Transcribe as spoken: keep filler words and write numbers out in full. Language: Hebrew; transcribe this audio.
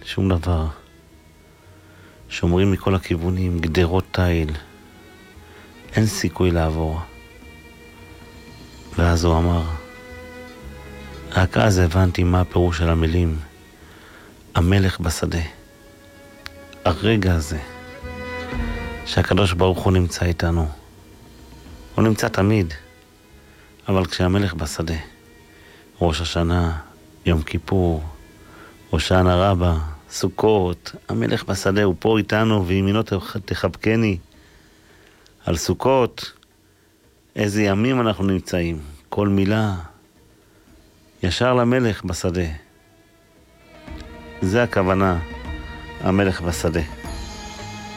שום דבר. שומרים מכל הכיוונים, גדרות תיל. אין סיכוי לעבור. ואז הוא אמר, רק אז הבנתי מה הפירוש של המילים, המלך בשדה. הרגע הזה, שהקדוש ברוך הוא נמצא איתנו. הוא נמצא תמיד, אבל כשהמלך בשדה, ראש השנה, יום כיפור, הושענא רבה, סוכות, המלך בשדה הוא פה איתנו, וימינו תחבקני. על סוכות, איזה ימים אנחנו נמצאים, כל מילה, ישר למלך בשדה. זה הכוונה, המלך בשדה.